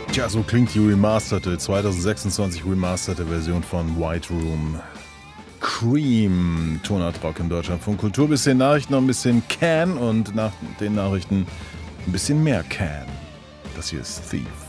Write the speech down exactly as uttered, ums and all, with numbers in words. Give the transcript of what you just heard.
Tja, so klingt die remasterte, zwanzig sechsundzwanzig remasterte Version von White Room. Cream, Tonart Rock in Deutschland. Von Kultur bis den Nachrichten noch ein bisschen Can und nach den Nachrichten ein bisschen mehr Can. Das hier ist Thief.